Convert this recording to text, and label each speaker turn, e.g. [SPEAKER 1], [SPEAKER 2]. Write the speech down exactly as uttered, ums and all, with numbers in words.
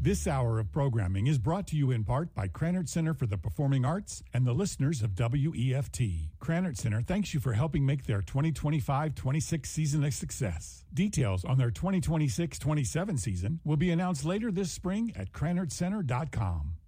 [SPEAKER 1] This hour of programming is brought to you in part by Krannert Center for the Performing Arts and the listeners of W E F T. Krannert Center thanks you for helping make their twenty twenty-five twenty-six season a success. Details on their twenty twenty-six twenty-seven season will be announced later this spring at krannert center dot com.